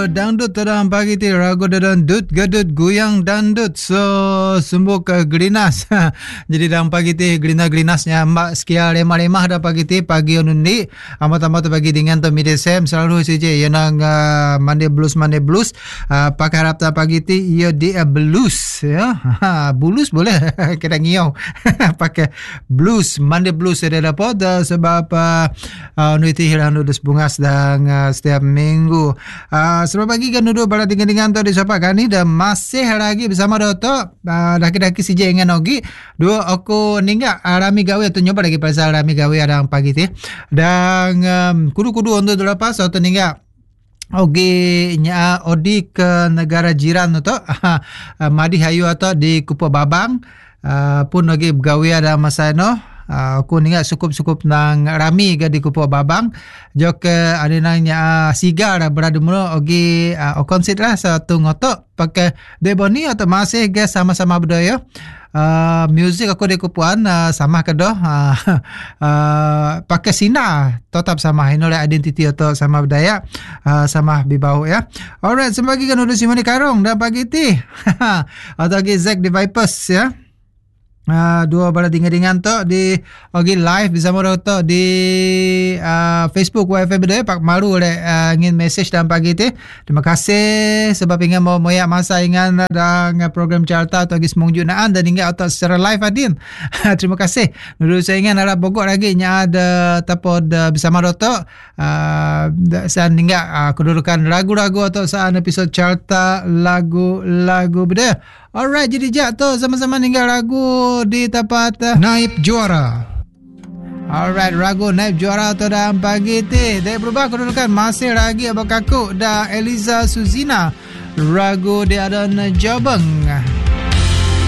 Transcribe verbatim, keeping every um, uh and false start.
dangdut dalam pagi ti, ragu dangdut gadut goyang dangdut so sumbu ke gelinas. Jadi dalam pagi ti gelinas-gelinasnya mak sekia lemah-lemah dah pagi ti pagi undi amat-amat pagi dengan to midesem selalu saja yang nang uh, Monday blues Monday blues uh, pakai harap ta pagi ti ia di uh, blues ya. Ha, blues boleh kita ngiau pakai blues Monday blues ada dapat uh, sebab uh, uh, nuiti hilang dus bungas dan uh, setiap minggu. Uh, selamat pagi kan duduk pada dengan-dengan tu di Sapa Kani dan masih lagi bersama Dato' uh, daki-daki si J dengan Ogi. Dua aku ninggal uh, rami gawe atau nyoba lagi pasal rami gawe ada pagi ti. Dan um, kudu-kudu untuk lepas atau ninggal Ogi nya odi ke negara jiran tu uh, Madi Hayu atau di Kupu Babang uh, pun lagi gawe ada masa no. Uh, aku ningat sukup-sukup nang rami ke di Kupu Babang jok ke ada nangnya uh, sigar berada mula ogi uh, consider lah satu ngotok pakai deboni atau masih guys sama-sama budaya uh, music aku di Kupuan uh, sama ke dah uh, uh, pakai sina tetap sama ini oleh identiti atau sama budaya uh, sama bibau ya. Alright, sembagi kan udah simani karong dan pagi ti atau lagi Zack the Vipers ya. Uh, dua bala dengan-dengan tu di ogi live bersama tu di uh, Facebook W F M Bedaya Pak Maru oleh uh, ingin message dalam pagi tu. Terima kasih sebab ingin mau moyak masa ingin dan program carta atau lagi semung junaan dan ingin atau secara live adin. Terima kasih. Dulu saya ingin ada Bogor lagi nya ada tapod uh, bersama tu uh, saya ingin uh, kedudukan lagu-lagu atau saat episod carta lagu-lagu Bedaya. Alright, jadi jatuh sama-sama ninggal lagu di tempat uh, Naib Juara. Alright, lagu Naib Juara tu dalam pagi ti. Dia berubah kedudukan masih lagi abang kaku dah Eliza Suzina. Lagu dia ada Jabang.